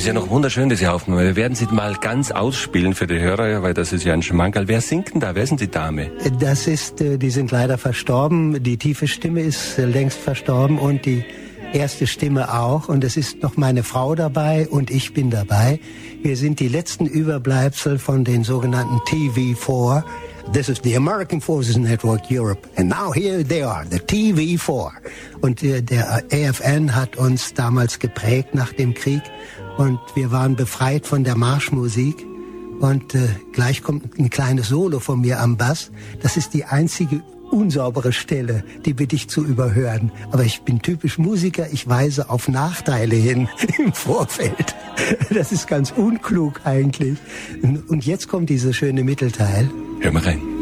ist ja noch wunderschön, diese Aufnahme. Wir werden sie mal ganz ausspielen für die Hörer, weil das ist ja ein Schmankerl. Wer singt denn da? Wer ist denn die Dame? Das ist, die sind leider verstorben. Die tiefe Stimme ist längst verstorben und die erste Stimme auch. Und es ist noch meine Frau dabei und ich bin dabei. Wir sind die letzten Überbleibsel von den sogenannten TV4. This is the American Forces Network Europe. And now here they are, the TV4. Und der AFN hat uns damals geprägt nach dem Krieg. Und wir waren befreit von der Marschmusik. Und gleich kommt ein kleines Solo von mir am Bass. Das ist die einzige unsaubere Stelle, die bitte ich zu überhören. Aber ich bin typisch Musiker, ich weise auf Nachteile hin im Vorfeld. Das ist ganz unklug eigentlich. Und jetzt kommt dieser schöne Mittelteil. Hör mal rein.